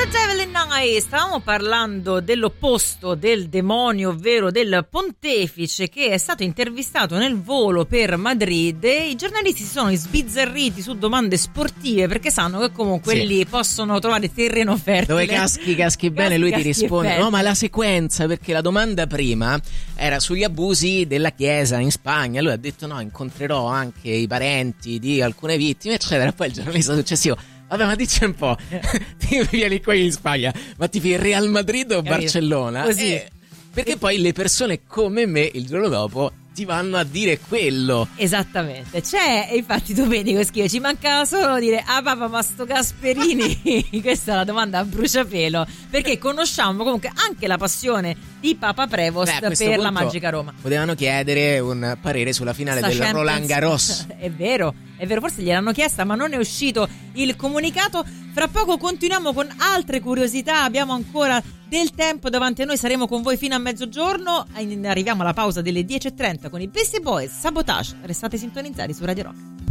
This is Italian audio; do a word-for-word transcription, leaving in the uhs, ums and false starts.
Devil in Eye. Stavamo parlando dell'opposto del demonio, ovvero del pontefice che è stato intervistato nel volo per Madrid, e i giornalisti si sono sbizzarriti su domande sportive perché sanno che comunque sì. lì possono trovare terreno fertile. Dove caschi, caschi bene, caschi, lui caschi ti risponde no, ma la sequenza, perché la domanda prima era sugli abusi della Chiesa in Spagna, lui ha detto no, incontrerò anche i parenti di alcune vittime eccetera, poi il giornalista successivo: vabbè, ma dici un po', ti vieni qui in Spagna, ma ti fai Real Madrid o Capito? Barcellona? Così. Eh, perché poi le persone come me il giorno dopo ti vanno a dire quello. Esattamente, c'è, e infatti tu vedi che scrive, ci mancava solo dire ah papà, ma sto Gasperini questa è la domanda a bruciapelo, perché conosciamo comunque anche la passione di Papa Prevost Beh, per la Magica Roma. Potevano chiedere un parere sulla finale Sta del Champions. Roland Garros. È vero, è vero, forse gliel'hanno chiesta ma non è uscito il comunicato. Fra poco continuiamo con altre curiosità, abbiamo ancora del tempo davanti a noi, saremo con voi fino a mezzogiorno, arriviamo alla pausa delle dieci e trenta con i Beastie Boys, Sabotage. Restate sintonizzati su Radio Rock.